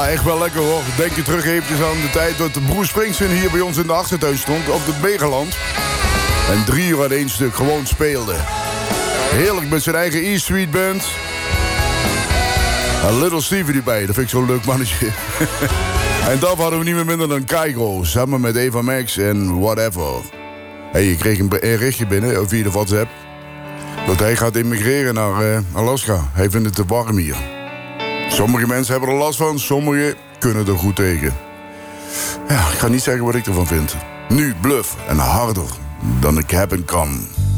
echt wel lekker hoor. Denk je terug eventjes aan de tijd dat de Bruce Springsteen hier bij ons in de achtertuin stond. Op het Megaland. En 3 uur aan één stuk gewoon speelde. Heerlijk met zijn eigen E Street Band. En Little Stevie erbij, dat vind ik zo'n leuk mannetje. En dat hadden we niet meer minder dan Kygo. Samen met Eva Max en Whatever. Hey, je kreeg een berichtje binnen via de WhatsApp. Dat hij gaat immigreren naar Alaska. Hij vindt het te warm hier. Sommige mensen hebben er last van, sommigen kunnen er goed tegen. Ja, ik ga niet zeggen wat ik ervan vind. Nu Bluff en harder dan ik hebben kan.